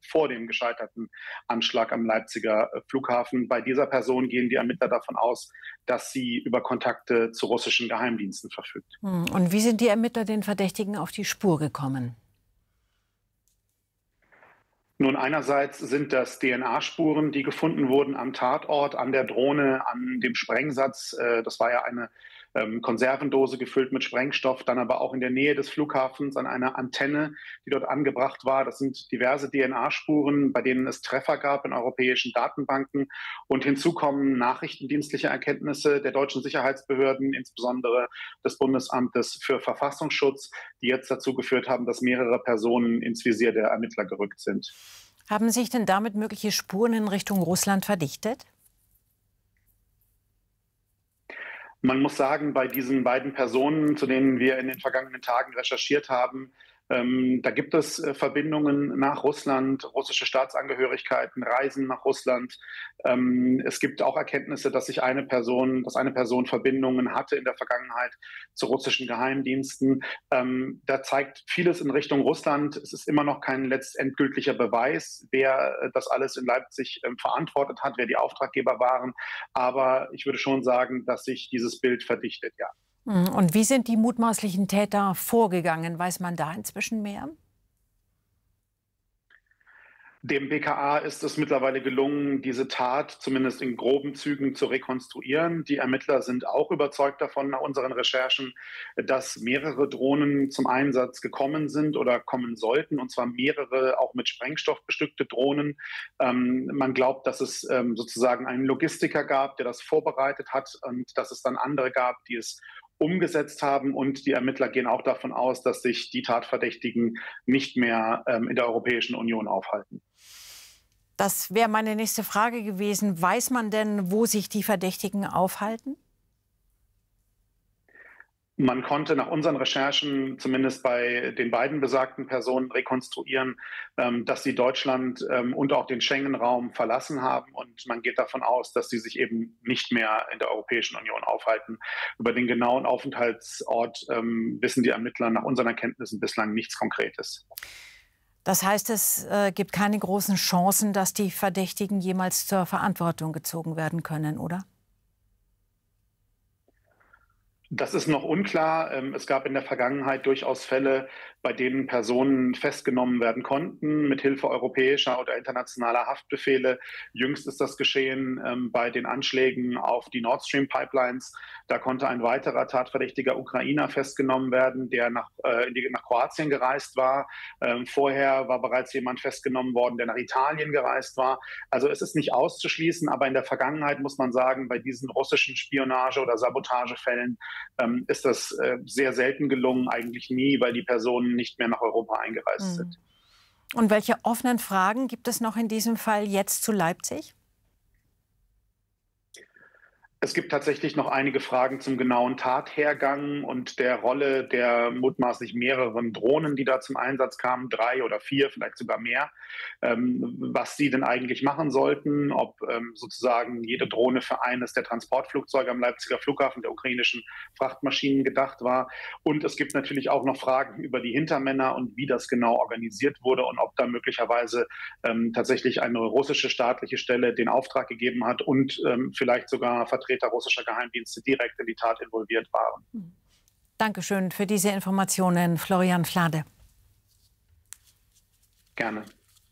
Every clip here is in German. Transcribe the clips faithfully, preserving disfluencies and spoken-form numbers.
vor dem gescheiterten Anschlag am Leipziger Flughafen. Bei dieser Person gehen die Ermittler davon aus, dass sie über Kontakte zu russischen Geheimdiensten verfügt. Und wie sind die Ermittler den Verdächtigen auf die Spur gekommen? Nun, einerseits sind das D N A-Spuren, die gefunden wurden am Tatort, an der Drohne, an dem Sprengsatz. Das war ja eine ähm, Konservendose gefüllt mit Sprengstoff, dann aber auch in der Nähe des Flughafens an einer Antenne, die dort angebracht war. Das sind diverse D N A-Spuren, bei denen es Treffer gab in europäischen Datenbanken. Und hinzu kommen nachrichtendienstliche Erkenntnisse der deutschen Sicherheitsbehörden, insbesondere des Bundesamtes für Verfassungsschutz, die jetzt dazu geführt haben, dass mehrere Personen ins Visier der Ermittler gerückt sind. Haben sich denn damit mögliche Spuren in Richtung Russland verdichtet? Man muss sagen, bei diesen beiden Personen, zu denen wir in den vergangenen Tagen recherchiert haben, ähm, da gibt es äh, Verbindungen nach Russland, russische Staatsangehörigkeiten, Reisen nach Russland. Ähm, es gibt auch Erkenntnisse, dass sich eine Person, dass eine Person Verbindungen hatte in der Vergangenheit zu russischen Geheimdiensten. Ähm, da zeigt vieles in Richtung Russland. Es ist immer noch kein letztendgültiger Beweis, wer äh, das alles in Leipzig äh, verantwortet hat, wer die Auftraggeber waren. Aber ich würde schon sagen, dass sich dieses Bild verdichtet, ja. Und wie sind die mutmaßlichen Täter vorgegangen? Weiß man da inzwischen mehr? Dem B K A ist es mittlerweile gelungen, diese Tat zumindest in groben Zügen zu rekonstruieren. Die Ermittler sind auch überzeugt davon nach unseren Recherchen, dass mehrere Drohnen zum Einsatz gekommen sind oder kommen sollten, und zwar mehrere auch mit Sprengstoff bestückte Drohnen. Ähm, man glaubt, dass es ähm, sozusagen einen Logistiker gab, der das vorbereitet hat, und dass es dann andere gab, die es umgesetzt haben, und die Ermittler gehen auch davon aus, dass sich die Tatverdächtigen nicht mehr ähm, in der Europäischen Union aufhalten. Das wäre meine nächste Frage gewesen. Weiß man denn, wo sich die Verdächtigen aufhalten? Man konnte nach unseren Recherchen zumindest bei den beiden besagten Personen rekonstruieren, ähm, dass sie Deutschland ähm, und auch den Schengen-Raum verlassen haben. Und man geht davon aus, dass sie sich eben nicht mehr in der Europäischen Union aufhalten. Über den genauen Aufenthaltsort ähm, wissen die Ermittler nach unseren Erkenntnissen bislang nichts Konkretes. Das heißt, es äh, gibt keine großen Chancen, dass die Verdächtigen jemals zur Verantwortung gezogen werden können, oder? Das ist noch unklar. Es gab in der Vergangenheit durchaus Fälle, bei denen Personen festgenommen werden konnten, mit Hilfe europäischer oder internationaler Haftbefehle. Jüngst ist das geschehen ähm, bei den Anschlägen auf die Nord Stream Pipelines. Da konnte ein weiterer tatverdächtiger Ukrainer festgenommen werden, der nach, äh, in die, nach Kroatien gereist war. Ähm, vorher war bereits jemand festgenommen worden, der nach Italien gereist war. Also es ist nicht auszuschließen, aber in der Vergangenheit muss man sagen, bei diesen russischen Spionage- oder Sabotagefällen ähm, ist das äh, sehr selten gelungen, eigentlich nie, weil die Personen nicht mehr nach Europa eingereist sind. Und welche offenen Fragen gibt es noch in diesem Fall jetzt zu Leipzig? Es gibt tatsächlich noch einige Fragen zum genauen Tathergang und der Rolle der mutmaßlich mehreren Drohnen, die da zum Einsatz kamen, drei oder vier, vielleicht sogar mehr, ähm, was sie denn eigentlich machen sollten, ob ähm, sozusagen jede Drohne für eines der Transportflugzeuge am Leipziger Flughafen der ukrainischen Frachtmaschinen gedacht war. Und es gibt natürlich auch noch Fragen über die Hintermänner und wie das genau organisiert wurde und ob da möglicherweise ähm, tatsächlich eine russische staatliche Stelle den Auftrag gegeben hat und ähm, vielleicht sogar Vertreter russischer Geheimdienste direkt in die Tat involviert waren. Dankeschön für diese Informationen, Florian Flade. Gerne.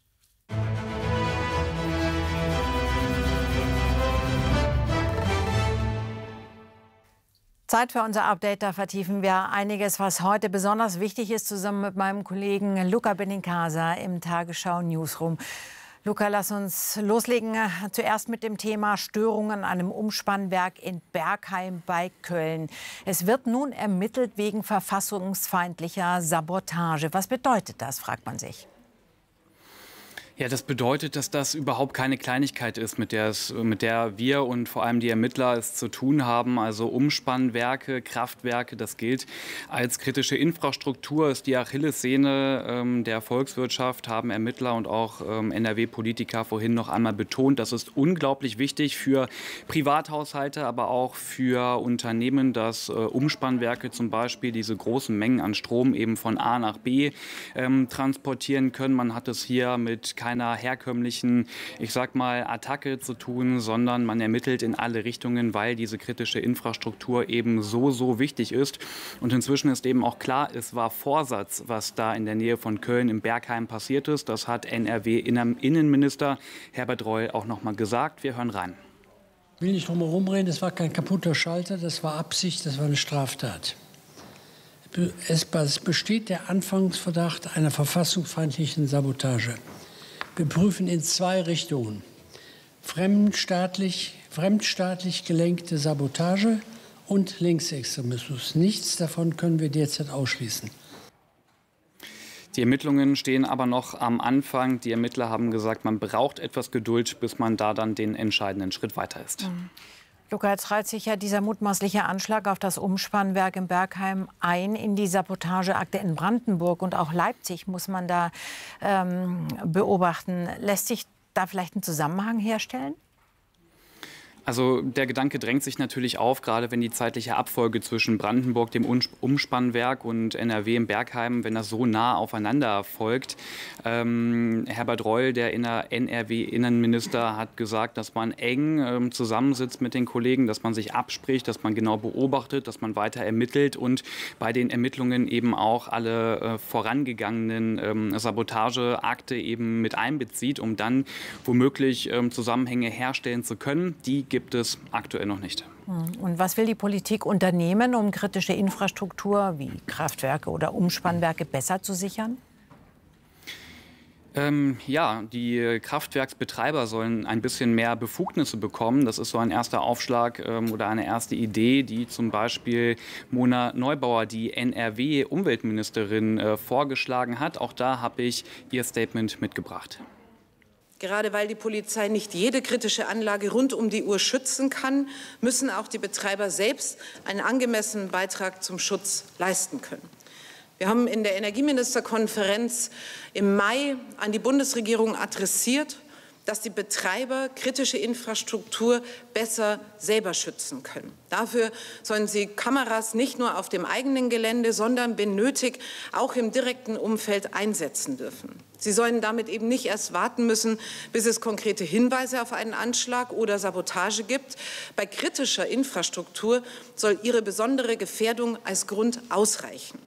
Zeit für unser Update. Da vertiefen wir einiges, was heute besonders wichtig ist, zusammen mit meinem Kollegen Luca Benincasa im Tagesschau Newsroom. Luca, lass uns loslegen. Zuerst mit dem Thema Störungen an einem Umspannwerk in Bergheim bei Köln. Es wird nun ermittelt wegen verfassungsfeindlicher Sabotage. Was bedeutet das, fragt man sich. Ja, das bedeutet, dass das überhaupt keine Kleinigkeit ist, mit der, es, mit der wir und vor allem die Ermittler es zu tun haben. Also Umspannwerke, Kraftwerke, das gilt als kritische Infrastruktur, ist die Achillessehne ähm, der Volkswirtschaft, haben Ermittler und auch ähm, N R W-Politiker vorhin noch einmal betont. Das ist unglaublich wichtig für Privathaushalte, aber auch für Unternehmen, dass äh, Umspannwerke zum Beispiel diese großen Mengen an Strom eben von A nach B ähm, transportieren können. Man hat es hier mit keiner herkömmlichen, ich sag mal, Attacke zu tun, sondern man ermittelt in alle Richtungen, weil diese kritische Infrastruktur eben so, so wichtig ist. Und inzwischen ist eben auch klar, es war Vorsatz, was da in der Nähe von Köln im Bergheim passiert ist. Das hat N R W-Innenminister Herbert Reul auch noch mal gesagt. Wir hören rein. Ich will nicht drum herum reden, das war kein kaputter Schalter, das war Absicht, das war eine Straftat. Es besteht der Anfangsverdacht einer verfassungsfeindlichen Sabotage. Wir prüfen in zwei Richtungen. Fremdstaatlich, fremdstaatlich gelenkte Sabotage und Linksextremismus. Nichts davon können wir derzeit ausschließen. Die Ermittlungen stehen aber noch am Anfang. Die Ermittler haben gesagt, man braucht etwas Geduld, bis man da dann den entscheidenden Schritt weiter ist. Mhm. Luca, jetzt reiht sich ja dieser mutmaßliche Anschlag auf das Umspannwerk im Bergheim ein in die Sabotageakte in Brandenburg. Und auch Leipzig muss man da ähm, beobachten. Lässt sich da vielleicht ein Zusammenhang herstellen? Also der Gedanke drängt sich natürlich auf, gerade wenn die zeitliche Abfolge zwischen Brandenburg, dem Umspannwerk, und N R W im Bergheim, wenn das so nah aufeinander folgt. Ähm, Herbert Reul, der N R W-Innenminister, hat gesagt, dass man eng ähm, zusammensitzt mit den Kollegen, dass man sich abspricht, dass man genau beobachtet, dass man weiter ermittelt und bei den Ermittlungen eben auch alle äh, vorangegangenen ähm, Sabotageakte eben mit einbezieht, um dann womöglich ähm, Zusammenhänge herstellen zu können. Die gibt es aktuell noch nicht. Und was will die Politik unternehmen, um kritische Infrastruktur wie Kraftwerke oder Umspannwerke besser zu sichern? Ähm, ja, die Kraftwerksbetreiber sollen ein bisschen mehr Befugnisse bekommen. Das ist so ein erster Aufschlag ähm, oder eine erste Idee, die zum Beispiel Mona Neubauer, die N R W-Umweltministerin, äh, vorgeschlagen hat. Auch da habe ich ihr Statement mitgebracht. Gerade weil die Polizei nicht jede kritische Anlage rund um die Uhr schützen kann, müssen auch die Betreiber selbst einen angemessenen Beitrag zum Schutz leisten können. Wir haben in der Energieministerkonferenz im Mai an die Bundesregierung adressiert, dass die Betreiber kritische Infrastruktur besser selber schützen können. Dafür sollen sie Kameras nicht nur auf dem eigenen Gelände, sondern wenn nötig auch im direkten Umfeld einsetzen dürfen. Sie sollen damit eben nicht erst warten müssen, bis es konkrete Hinweise auf einen Anschlag oder Sabotage gibt. Bei kritischer Infrastruktur soll ihre besondere Gefährdung als Grund ausreichen.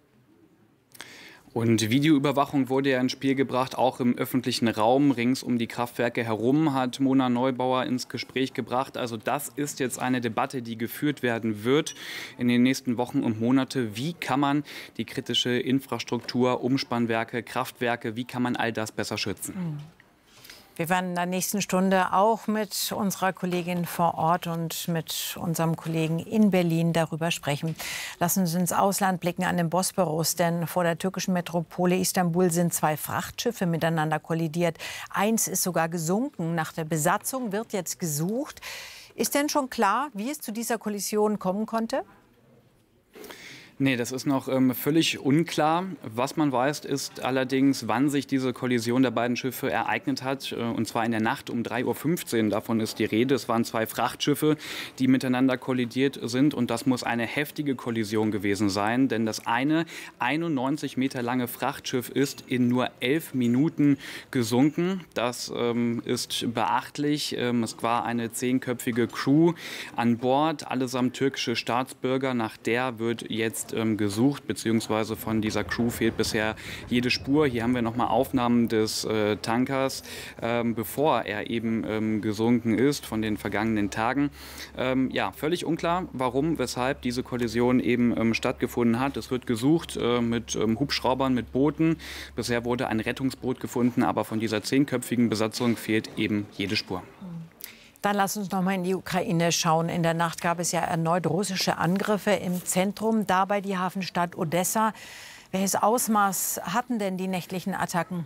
Und Videoüberwachung wurde ja ins Spiel gebracht, auch im öffentlichen Raum rings um die Kraftwerke herum, hat Mona Neubauer ins Gespräch gebracht. Also das ist jetzt eine Debatte, die geführt werden wird in den nächsten Wochen und Monaten. Wie kann man die kritische Infrastruktur, Umspannwerke, Kraftwerke, wie kann man all das besser schützen? Mhm. Wir werden in der nächsten Stunde auch mit unserer Kollegin vor Ort und mit unserem Kollegen in Berlin darüber sprechen. Lassen Sie uns ins Ausland blicken, an den Bosporus, denn vor der türkischen Metropole Istanbul sind zwei Frachtschiffe miteinander kollidiert. Eins ist sogar gesunken. Nach der Besatzung wird jetzt gesucht. Ist denn schon klar, wie es zu dieser Kollision kommen konnte? Nee, das ist noch ähm, völlig unklar. Was man weiß, ist allerdings, wann sich diese Kollision der beiden Schiffe ereignet hat. Äh, und zwar in der Nacht um drei Uhr fünfzehn. Davon ist die Rede. Es waren zwei Frachtschiffe, die miteinander kollidiert sind. Und das muss eine heftige Kollision gewesen sein. Denn das eine einundneunzig Meter lange Frachtschiff ist in nur elf Minuten gesunken. Das ähm, ist beachtlich. Ähm, es war eine zehnköpfige Crew an Bord, allesamt türkische Staatsbürger. Nach der wird jetzt gesucht, beziehungsweise von dieser Crew fehlt bisher jede Spur. Hier haben wir noch mal Aufnahmen des äh, Tankers, ähm, bevor er eben ähm, gesunken ist, von den vergangenen Tagen. Ähm, ja, völlig unklar, warum, weshalb diese Kollision eben ähm, stattgefunden hat. Es wird gesucht äh, mit ähm, Hubschraubern, mit Booten. Bisher wurde ein Rettungsboot gefunden, aber von dieser zehnköpfigen Besatzung fehlt eben jede Spur. Dann lass uns noch mal in die Ukraine schauen. In der Nacht gab es ja erneut russische Angriffe im Zentrum, dabei die Hafenstadt Odessa. Welches Ausmaß hatten denn die nächtlichen Attacken?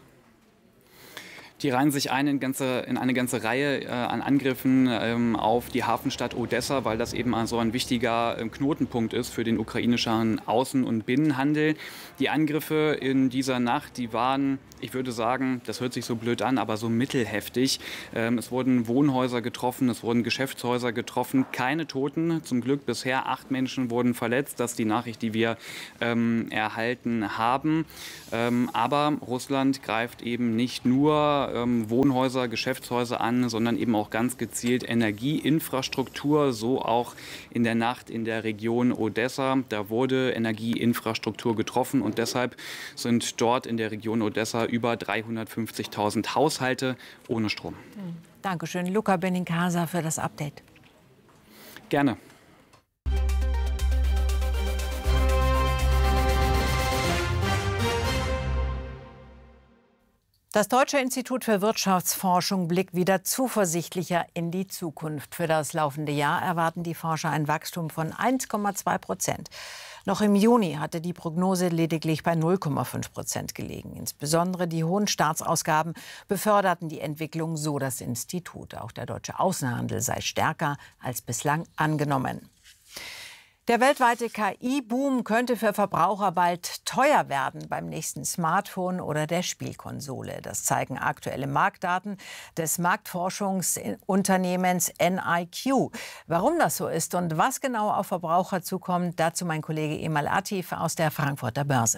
Die reihen sich ein in, ganze, in eine ganze Reihe äh, an Angriffen ähm, auf die Hafenstadt Odessa, weil das eben so ein wichtiger äh, Knotenpunkt ist für den ukrainischen Außen- und Binnenhandel. Die Angriffe in dieser Nacht, die waren, ich würde sagen, das hört sich so blöd an, aber so mittelheftig. Ähm, es wurden Wohnhäuser getroffen, es wurden Geschäftshäuser getroffen, keine Toten. Zum Glück bisher acht Menschen wurden verletzt. Das ist die Nachricht, die wir ähm, erhalten haben. Ähm, aber Russland greift eben nicht nur ähm, Wohnhäuser, Geschäftshäuser an, sondern eben auch ganz gezielt Energieinfrastruktur, so auch in der Nacht in der Region Odessa. Da wurde Energieinfrastruktur getroffen und deshalb sind dort in der Region Odessa über dreihundertfünfzigtausend Haushalte ohne Strom. Dankeschön, Luca Benincasa, für das Update. Gerne. Das Deutsche Institut für Wirtschaftsforschung blickt wieder zuversichtlicher in die Zukunft. Für das laufende Jahr erwarten die Forscher ein Wachstum von eins Komma zwei Prozent. Noch im Juni hatte die Prognose lediglich bei null Komma fünf Prozent gelegen. Insbesondere die hohen Staatsausgaben beförderten die Entwicklung, so das Institut. Auch der deutsche Außenhandel sei stärker als bislang angenommen. Der weltweite K I-Boom könnte für Verbraucher bald teuer werden beim nächsten Smartphone oder der Spielkonsole. Das zeigen aktuelle Marktdaten des Marktforschungsunternehmens N I Q. Warum das so ist und was genau auf Verbraucher zukommt, dazu mein Kollege Emal Atif aus der Frankfurter Börse.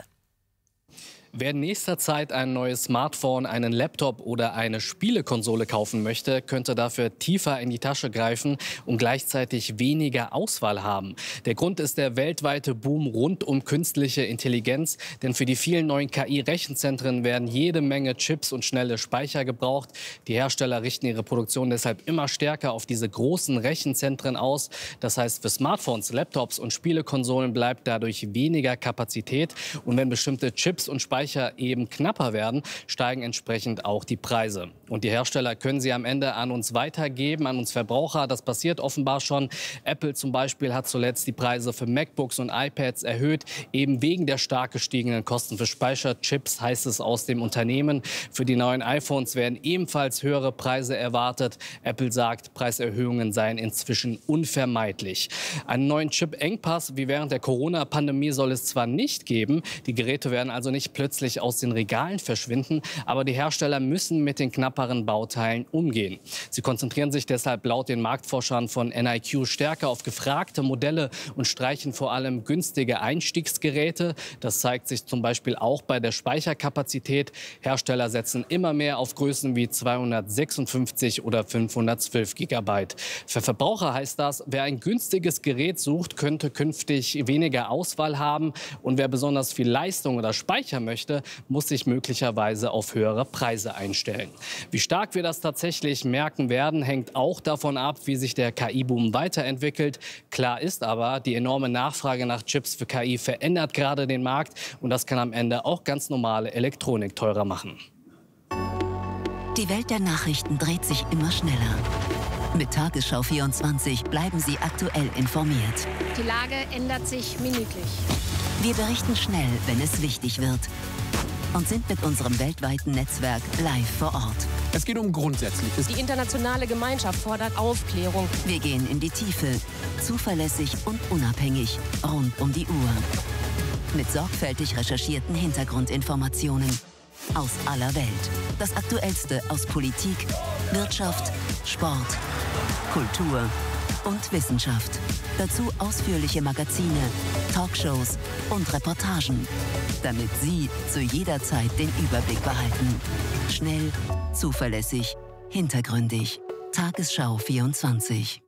Wer in nächster Zeit ein neues Smartphone, einen Laptop oder eine Spielekonsole kaufen möchte, könnte dafür tiefer in die Tasche greifen und gleichzeitig weniger Auswahl haben. Der Grund ist der weltweite Boom rund um künstliche Intelligenz. Denn für die vielen neuen K I-Rechenzentren werden jede Menge Chips und schnelle Speicher gebraucht. Die Hersteller richten ihre Produktion deshalb immer stärker auf diese großen Rechenzentren aus. Das heißt, für Smartphones, Laptops und Spielekonsolen bleibt dadurch weniger Kapazität. Und wenn bestimmte Chips und Speicher eben knapper werden, steigen entsprechend auch die Preise. Und die Hersteller können sie am Ende an uns weitergeben, an uns Verbraucher. Das passiert offenbar schon. Apple zum Beispiel hat zuletzt die Preise für MacBooks und iPads erhöht, eben wegen der stark gestiegenen Kosten für Speicherchips, heißt es aus dem Unternehmen. Für die neuen iPhones werden ebenfalls höhere Preise erwartet. Apple sagt, Preiserhöhungen seien inzwischen unvermeidlich. Einen neuen Chip-Engpass wie während der Corona-Pandemie soll es zwar nicht geben, die Geräte werden also nicht plötzlich aus den Regalen verschwinden, aber die Hersteller müssen mit den knapperen Bauteilen umgehen. Sie konzentrieren sich deshalb laut den Marktforschern von N I Q stärker auf gefragte Modelle und streichen vor allem günstige Einstiegsgeräte. Das zeigt sich zum Beispiel auch bei der Speicherkapazität. Hersteller setzen immer mehr auf Größen wie zweihundertsechsundfünfzig oder fünfhundertzwölf Gigabyte. Für Verbraucher heißt das, wer ein günstiges Gerät sucht, könnte künftig weniger Auswahl haben. Und wer besonders viel Leistung oder Speicher möchte, muss sich möglicherweise auf höhere Preise einstellen. Wie stark wir das tatsächlich merken werden, hängt auch davon ab, wie sich der K I-Boom weiterentwickelt. Klar ist aber, die enorme Nachfrage nach Chips für K I verändert gerade den Markt und das kann am Ende auch ganz normale Elektronik teurer machen. Die Welt der Nachrichten dreht sich immer schneller. Mit Tagesschau vierundzwanzig bleiben Sie aktuell informiert. Die Lage ändert sich minütlich. Wir berichten schnell, wenn es wichtig wird. Und sind mit unserem weltweiten Netzwerk live vor Ort. Es geht um Grundsätzliches. Die internationale Gemeinschaft fordert Aufklärung. Wir gehen in die Tiefe, zuverlässig und unabhängig, rund um die Uhr. Mit sorgfältig recherchierten Hintergrundinformationen aus aller Welt. Das Aktuellste aus Politik, Wirtschaft, Sport, Kultur und Wissenschaft. Dazu ausführliche Magazine, Talkshows und Reportagen, damit Sie zu jeder Zeit den Überblick behalten. Schnell, zuverlässig, hintergründig. Tagesschau vierundzwanzig.